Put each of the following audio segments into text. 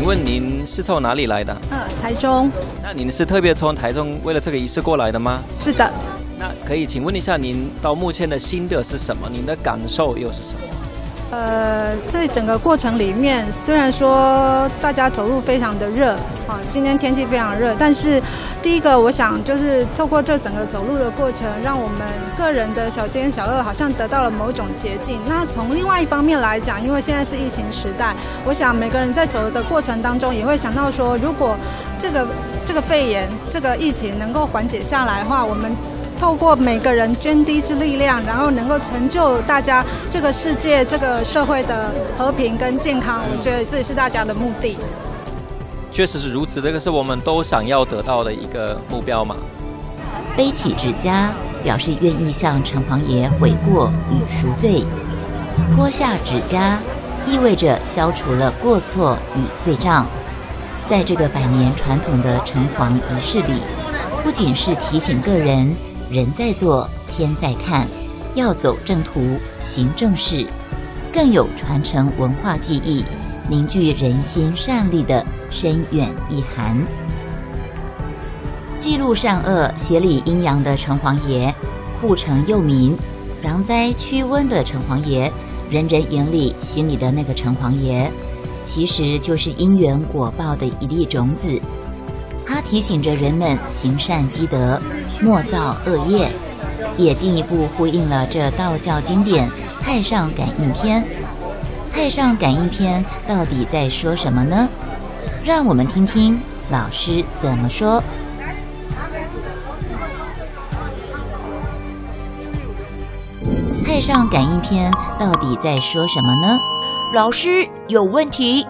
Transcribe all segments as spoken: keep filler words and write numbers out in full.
请问您是从哪里来的？ 呃，台中。 那您是特别从台中为了这个仪式过来的吗？ 是的。 那可以请问一下，您到目前的心得是什么？您的感受又是什么？ 呃，在整个过程里面，虽然说大家走路非常的热，啊，今天天气非常热，但是第一个我想就是透过这整个走路的过程，让我们个人的小奸小恶好像得到了某种捷径。那从另外一方面来讲，因为现在是疫情时代，我想每个人在走的过程当中也会想到说，如果这个这个肺炎这个疫情能够缓解下来的话，我们透过每个人捐滴之力量，然后能够成就大家这个世界、这个社会的和平跟健康，我觉得这也是大家的目的。 确实是如此，这个是我们都想要得到的一个目标嘛。 背起指甲，表示愿意向城隍爷悔过与赎罪；脱下指甲，意味着消除了过错与罪障。在这个百年传统的城隍仪式里，不仅是提醒个人人在做天在看，要走正途行正事，更有传承文化技艺，凝聚人心善力的深远意涵。记录善恶协理阴阳的城隍爷，护城佑民攘灾驱瘟的城隍爷，人人眼里心里的那个城隍爷，其实就是因缘果报的一粒种子。它提醒着人们行善积德，莫造恶业，也进一步呼应了这道教经典《太上感应篇》。《太上感应篇》到底在说什么呢？让我们听听老师怎么说。《太上感应篇》到底在说什么呢？老师有问题。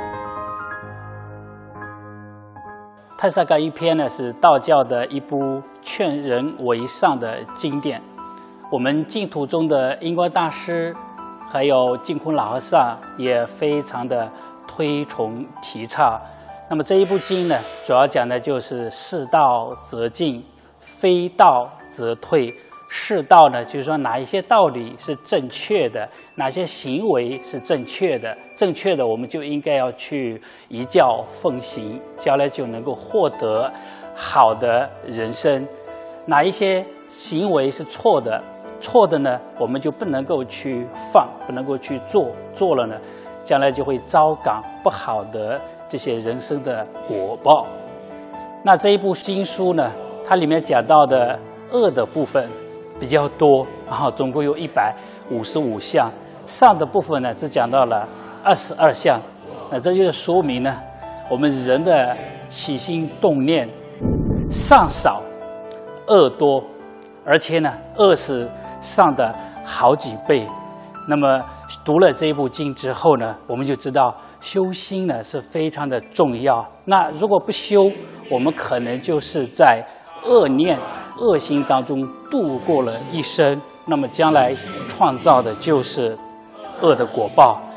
《太上感应篇》呢是道教的一部劝人为上的经典，我们净土中的印光大师还有净空老和尚也非常的推崇提倡。那么这一部经呢，主要讲的就是是道则进，非道则退。是道呢，就是说哪一些道理是正确的，哪些行为是正确的，正确的我们就应该要去依教奉行，将来就能够获得好的人生。哪一些行为是错的，错的呢，我们就不能够去放，不能够去做，做了呢，将来就会遭感不好的这些人生的果报。那这一部经书呢，它里面讲到的恶的部分比较多，然后总共有一百五十五项，上的部分呢只讲到了二十二项。那这就是说明呢，我们人的起心动念上少，恶多，而且呢恶是上的好几倍。那么读了这一部经之后呢，我们就知道修心呢是非常的重要。那如果不修，我们可能就是在恶念恶行当中度过了一生，那么将来创造的就是恶的果报。